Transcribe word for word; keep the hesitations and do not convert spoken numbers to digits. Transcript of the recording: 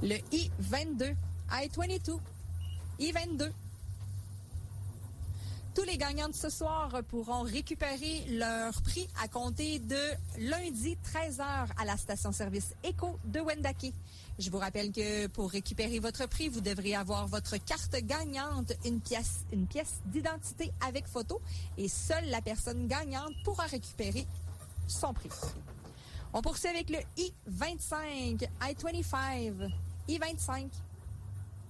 Le I vingt-deux, I vingt-deux, I vingt-deux. Tous les gagnants de ce soir pourront récupérer leur prix à compter de lundi treize heures à la station-service Éco de Wendake. Je vous rappelle que pour récupérer votre prix, vous devrez avoir votre carte gagnante, une pièce, une pièce d'identité avec photo et seule la personne gagnante pourra récupérer son prix. On poursuit avec le I vingt-cinq, I vingt-cinq, I vingt-cinq.